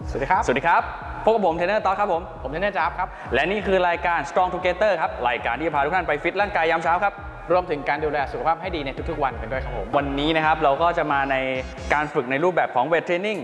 สวัสดีครับสวัสดีครับพบกับผมเทรนเนอร์ต๊อดครับผมเทรนเนอร์จ๊าบครับและนี่คือรายการ Strong Together ครับรายการที่จะพาทุกท่านไปฟิตร่างกายยามเช้าครับรวมถึงการดูแลสุขภาพให้ดีในทุกๆวันกันด้วยครับผมวันนี้นะครับเราก็จะมาในการฝึกในรูปแบบของเวทเทรนนิ่ง